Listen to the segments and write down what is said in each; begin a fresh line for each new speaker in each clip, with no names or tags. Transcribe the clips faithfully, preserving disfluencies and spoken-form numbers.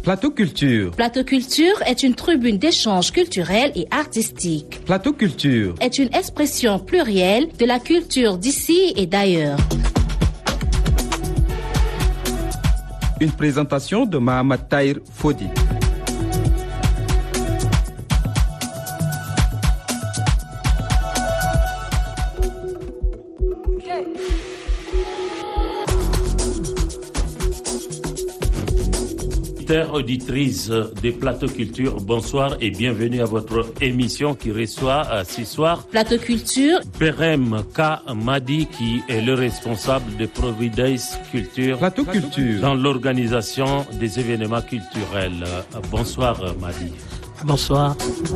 Plateau Culture.
Plateau Culture est une tribune d'échange culturel et artistique.
Plateau Culture
est une expression plurielle de la culture d'ici et d'ailleurs.
Une présentation de Mohamed Tahir Fodi.
Auditrices des Plateau Culture, bonsoir et bienvenue à votre émission qui reçoit euh, ce soir
Plateau Culture
Berem K. Madi qui est le responsable de Providence Culture
Plateau Culture
dans l'organisation des événements culturels. Euh, bonsoir euh, Madi.
Bonsoir.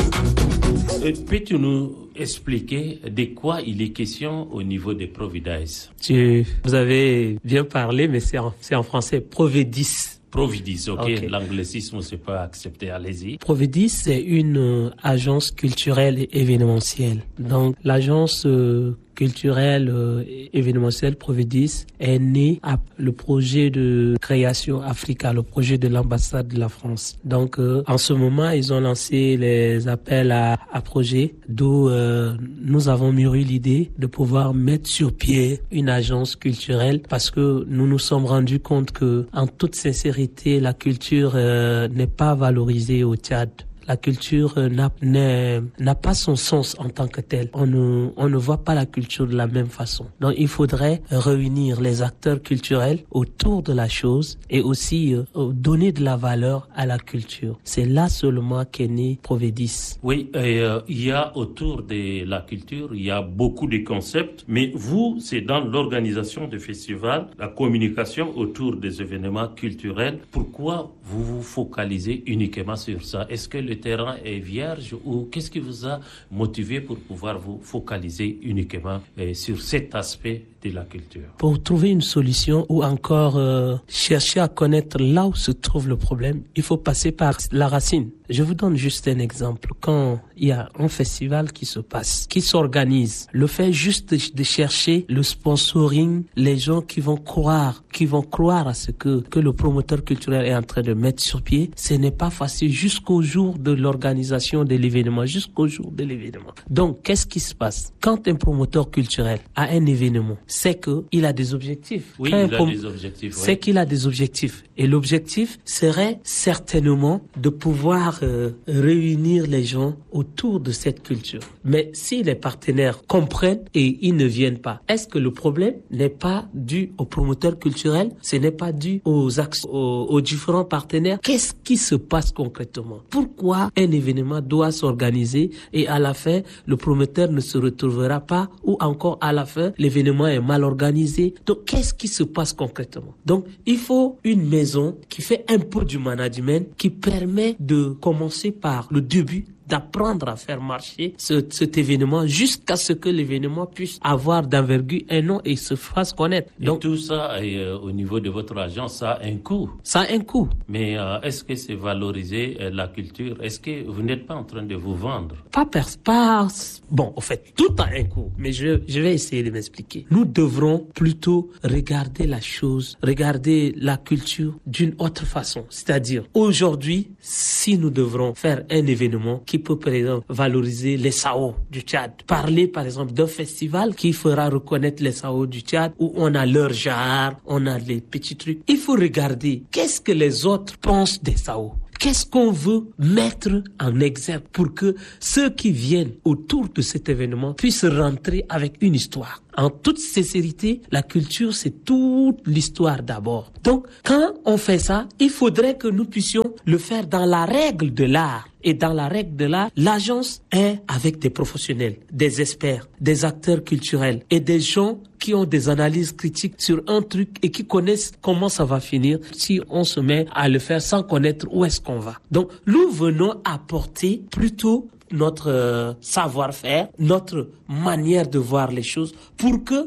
Euh, peux-tu nous expliquer de quoi il est question au niveau de Providence?
Tu, vous avez bien parlé, mais c'est en, c'est en français, Providis.
Providis, ok.
okay.
L'anglicisme, c'est pas accepté, allez-y.
Providis, c'est une euh, agence culturelle et événementielle. Donc, l'agence euh, culturelle euh, et événementielle Providis est née à le projet de création Africa, le projet de l'ambassade de la France. Donc, euh, en ce moment, ils ont lancé les appels à, à projets, d'où euh, nous avons mûri l'idée de pouvoir mettre sur pied une agence culturelle parce que nous nous sommes rendus compte que, en toute sincérité, la culture euh, n'est pas valorisée au Tchad. La culture euh, n'a, n'a pas son sens en tant que telle. On ne, on ne voit pas la culture de la même façon. Donc, il faudrait réunir les acteurs culturels autour de la chose et aussi euh, donner de la valeur à la culture. C'est là seulement qu'est né Providis.
Oui, et, euh, il y a autour de la culture, il y a beaucoup de concepts, mais vous, c'est dans l'organisation des festivals, la communication autour des événements culturels. Pourquoi vous vous focalisez uniquement sur ça? Est-ce que le terrain est vierge ou qu'est-ce qui vous a motivé pour pouvoir vous focaliser uniquement eh, sur cet aspect de la culture?
Pour trouver une solution ou encore euh, chercher à connaître là où se trouve le problème, il faut passer par la racine. Je vous donne juste un exemple. Quand il y a un festival qui se passe, qui s'organise, le fait juste de, de chercher le sponsoring, les gens qui vont croire, qui vont croire à ce que, que le promoteur culturel est en train de mettre sur pied, ce n'est pas facile jusqu'au jour de l'organisation de l'événement, jusqu'au jour de l'événement. Donc, qu'est-ce qui se passe? Quand un promoteur culturel a un événement, c'est qu'il a des objectifs.
Oui,
Quand
il a prom- des objectifs.
C'est
oui.
qu'il a des objectifs. Et l'objectif serait certainement de pouvoir euh, réunir les gens autour de cette culture. Mais si les partenaires comprennent et ils ne viennent pas, est-ce que le problème n'est pas dû aux promoteurs culturels? Ce n'est pas dû aux, actions, aux, aux différents partenaires? Qu'est-ce qui se passe concrètement? Pourquoi un événement doit s'organiser et à la fin, le promoteur ne se retrouvera pas ou encore à la fin, l'événement est mal organisé? Donc, qu'est-ce qui se passe concrètement? Donc, il faut une maison qui fait un peu du management, qui permet de commencer par le début, d'apprendre à faire marcher ce, cet événement jusqu'à ce que l'événement puisse avoir d'envergure un nom et se fasse connaître.
Et
Donc,
tout ça, euh, au niveau de votre agence, ça a un coût.
Ça a un coût.
Mais euh, est-ce que c'est valoriser euh, la culture? Est-ce que vous n'êtes pas en train de vous vendre?
Pas pers- pas bon, en fait, tout a un coût. Mais je, je vais essayer de m'expliquer. Nous devrons plutôt regarder la chose, regarder la culture d'une autre façon. C'est-à-dire, aujourd'hui, si nous devrons faire un événement qui peut, par exemple, valoriser les Sao du Tchad, parler, par exemple, d'un festival qui fera reconnaître les Sao du Tchad, où on a leur genre, on a les petits trucs. Il faut regarder qu'est-ce que les autres pensent des Sao. Qu'est-ce qu'on veut mettre en exergue pour que ceux qui viennent autour de cet événement puissent rentrer avec une histoire? En toute sincérité, la culture, c'est toute l'histoire d'abord. Donc, quand on fait ça, il faudrait que nous puissions le faire dans la règle de l'art. Et dans la règle de l'art, l'agence est avec des professionnels, des experts, des acteurs culturels et des gens qui ont des analyses critiques sur un truc et qui connaissent comment ça va finir si on se met à le faire sans connaître où est-ce qu'on va. Donc, nous venons apporter plutôt notre euh, savoir-faire, notre manière de voir les choses pour que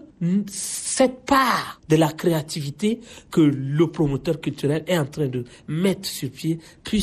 cette part de la créativité que le promoteur culturel est en train de mettre sur pied puisse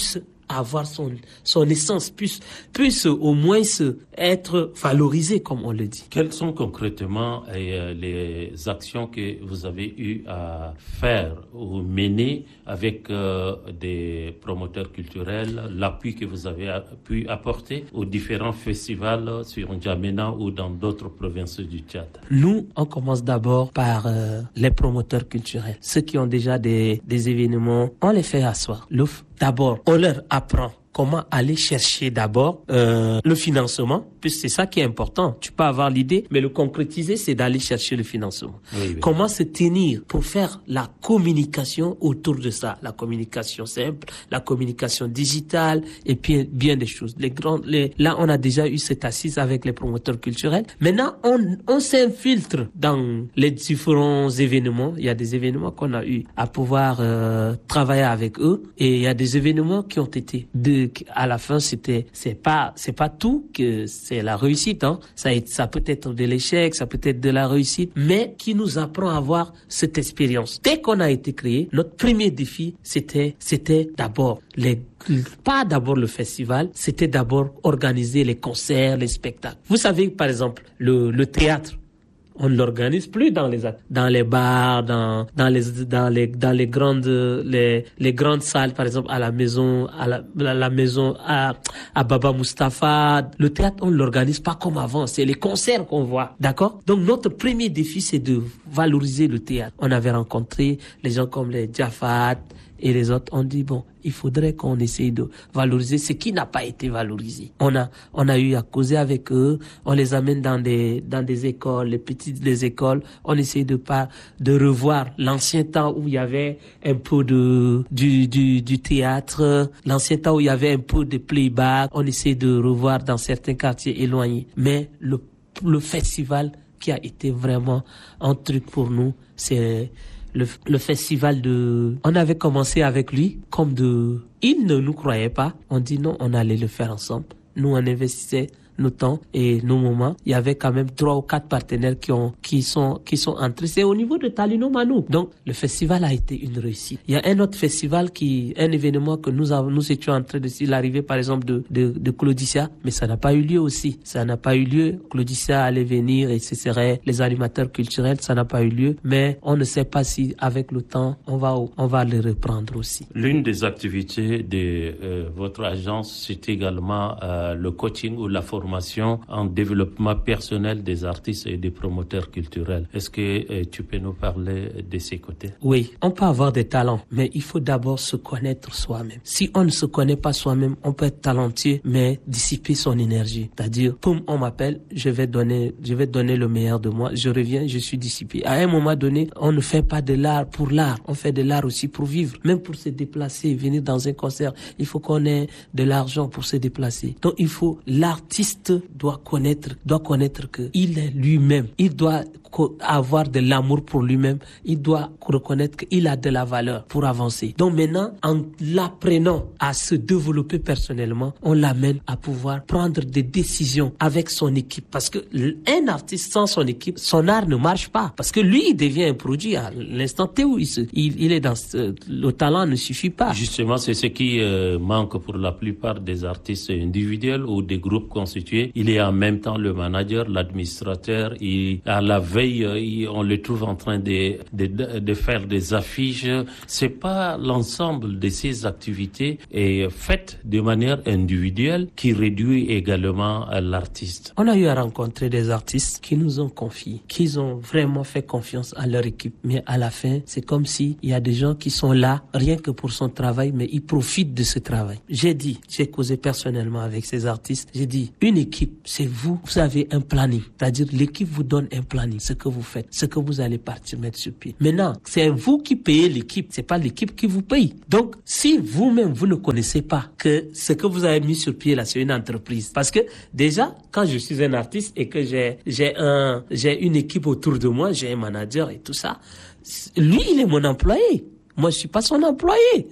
avoir son, son essence, puisse, puisse au moins se, être valorisé, comme on le dit.
Quelles sont concrètement euh, les actions que vous avez eu à faire ou mener avec euh, des promoteurs culturels, l'appui que vous avez a, pu apporter aux différents festivals sur N'Djamena ou dans d'autres provinces du Tchad?
Nous, on commence d'abord par euh, les promoteurs culturels. Ceux qui ont déjà des, des événements, on les fait asseoir. Le, d'abord, on leur apprend comment aller chercher d'abord euh, le financement, puisque c'est ça qui est important. Tu peux avoir l'idée, mais le concrétiser, c'est d'aller chercher le financement. Oui, oui. Comment se tenir pour faire la communication autour de ça, la communication simple, la communication digitale, et puis bien des choses. Les grands, les, là, on a déjà eu cette assise avec les promoteurs culturels. Maintenant, on, on s'infiltre dans les différents événements. Il y a des événements qu'on a eu à pouvoir euh, travailler avec eux, et il y a des événements qui ont été de à la fin, c'était, c'est pas, c'est pas tout que c'est la réussite, hein. Ça, ça peut être de l'échec, ça peut être de la réussite, mais qui nous apprend à avoir cette expérience. Dès qu'on a été créé, notre premier défi, c'était, c'était d'abord les, pas d'abord le festival, c'était d'abord organiser les concerts, les spectacles. Vous savez, par exemple, le, le théâtre. On ne l'organise plus dans les dans les bars, dans dans les dans les dans les grandes les les grandes salles, par exemple à la maison à la la, la maison à à Baba Mustapha. Le théâtre, on l'organise pas comme avant. C'est les concerts qu'on voit, d'accord? Donc notre premier défi, c'est de valoriser le théâtre. On avait rencontré les gens comme les Jafat et les autres. On dit bon, il faudrait qu'on essaye de valoriser ce qui n'a pas été valorisé. On a, on a eu à causer avec eux, on les amène dans des, dans des écoles, les petites, les écoles, on essaye de pas, de revoir l'ancien temps où il y avait un peu de, du, du, du théâtre, l'ancien temps où il y avait un peu de playback, on essaie de revoir dans certains quartiers éloignés. Mais le, le festival qui a été vraiment un truc pour nous, c'est, Le, le festival de... On avait commencé avec lui comme de... Il ne nous croyait pas. On dit non, on allait le faire ensemble. Nous, on investissait nos temps et nos moments. Il y avait quand même trois ou quatre partenaires qui ont, qui sont, qui sont entrés. C'est au niveau de Talino Manou. Donc, le festival a été une réussite. Il y a un autre festival qui, un événement que nous avons, nous étions en train de, l'arrivée, par exemple, de, de, de Claudicia, mais ça n'a pas eu lieu aussi. Ça n'a pas eu lieu. Claudicia allait venir et ce serait les animateurs culturels. Ça n'a pas eu lieu. Mais on ne sait pas si, avec le temps, on va, on va les reprendre aussi.
L'une des activités de euh, votre agence, c'est également euh, le coaching ou la formation en développement personnel des artistes et des promoteurs culturels. Est-ce que euh, tu peux nous parler de ces côtés?
Oui, on peut avoir des talents, mais il faut d'abord se connaître soi-même. Si on ne se connaît pas soi-même, on peut être talentueux, mais dissiper son énergie. C'est-à-dire, poum, on m'appelle, je vais donner, je vais donner le meilleur de moi, je reviens, je suis dissipé. À un moment donné, on ne fait pas de l'art pour l'art, on fait de l'art aussi pour vivre. Même pour se déplacer, venir dans un concert, il faut qu'on ait de l'argent pour se déplacer. Donc il faut, l'artiste doit connaître, doit connaître que il est lui-même. Il doit avoir de l'amour pour lui-même. Il doit reconnaître qu'il a de la valeur pour avancer. Donc maintenant, en l'apprenant à se développer personnellement, on l'amène à pouvoir prendre des décisions avec son équipe. Parce que un artiste sans son équipe, son art ne marche pas. Parce que lui, il devient un produit à l'instant T où il, se, il, il est dans ce, le talent ne suffit pas.
Justement, c'est ce qui euh, manque pour la plupart des artistes individuels ou des groupes constitués. Il est en même temps le manager, l'administrateur. Il, à la veille, il, on le trouve en train de, de, de faire des affiches. C'est pas l'ensemble de ces activités est faites de manière individuelle qui réduit également l'artiste.
On a eu à rencontrer des artistes qui nous ont confié, qui ont vraiment fait confiance à leur équipe. Mais à la fin, c'est comme si il y a des gens qui sont là rien que pour son travail, mais ils profitent de ce travail. J'ai dit, j'ai causé personnellement avec ces artistes, j'ai dit, une équipe, c'est vous, vous avez un planning. C'est-à-dire, l'équipe vous donne un planning, ce que vous faites, ce que vous allez partir mettre sur pied. Maintenant, c'est vous qui payez l'équipe, c'est pas l'équipe qui vous paye. Donc, si vous-même, vous ne connaissez pas que ce que vous avez mis sur pied là, c'est une entreprise. Parce que, déjà, quand je suis un artiste et que j'ai, j'ai un, j'ai une équipe autour de moi, j'ai un manager et tout ça, lui, il est mon employé. Moi, je suis pas son employé.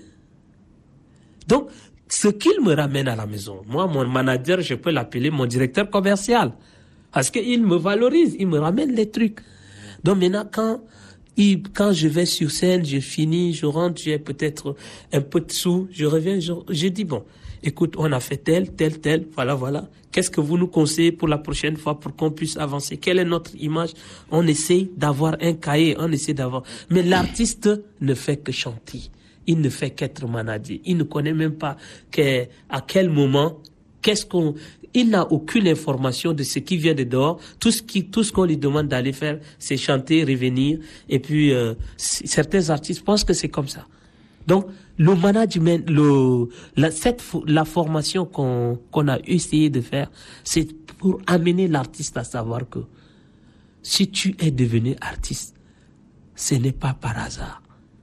Donc, ce qu'il me ramène à la maison, moi, mon manager, je peux l'appeler mon directeur commercial. Parce qu'il me valorise, il me ramène les trucs. Donc maintenant, quand, il, quand je vais sur scène, je finis, je rentre, j'ai peut-être un peu de sous, je reviens, je, je dis bon, écoute, on a fait tel, tel, tel, voilà, voilà. Qu'est-ce que vous nous conseillez pour la prochaine fois pour qu'on puisse avancer? Quelle est notre image? On essaie d'avoir un cahier, on essaie d'avoir... Mais l'artiste ne fait que chanter. Il ne fait qu'être managé. Il ne connaît même pas que, à quel moment, qu'est-ce qu'on... Il n'a aucune information de ce qui vient de dehors. Tout ce qui, tout ce qu'on lui demande d'aller faire, c'est chanter, revenir. Et puis, euh, certains artistes pensent que c'est comme ça. Donc, le management, le, la, cette, la formation qu'on, qu'on a essayé de faire, c'est pour amener l'artiste à savoir que si tu es devenu artiste, ce n'est pas par hasard.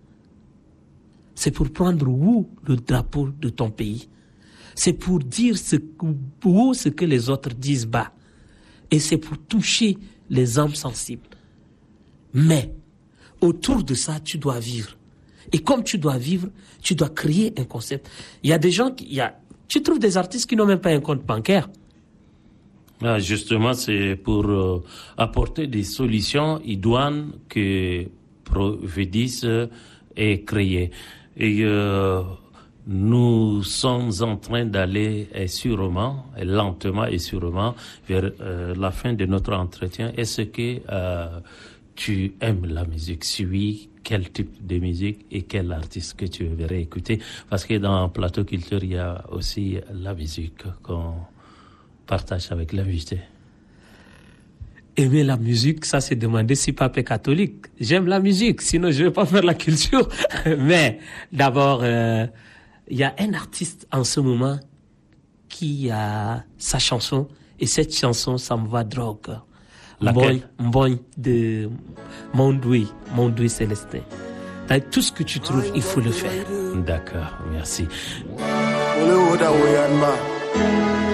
C'est pour prendre haut le drapeau de ton pays. C'est pour dire ce, haut ce que les autres disent bas. Et c'est pour toucher les âmes sensibles. Mais, autour de ça, tu dois vivre. Et comme tu dois vivre, tu dois créer un concept. Il y a des gens qui... Il y a, tu trouves des artistes qui n'ont même pas un compte bancaire.
Ah, justement, c'est pour euh, apporter des solutions idoines que Provedis est créé. Et euh, nous sommes en train d'aller et sûrement, et lentement et sûrement, vers euh, la fin de notre entretien. Est-ce que euh, tu aimes la musique? Suis quel type de musique et quel artiste que tu aimerais écouter? Parce que dans Plateau Culture, il y a aussi la musique qu'on partage avec l'invité.
Aimer la musique, ça c'est demander si papa est catholique. J'aime la musique, sinon je vais pas faire la culture. Mais d'abord, euh, il y a un artiste en ce moment qui a sa chanson, et cette chanson, ça me va droit au cœur. Laquelle? Mboy de Mondoui, Mondoui Célestin. Tout ce que tu trouves, il faut le faire.
D'accord, merci.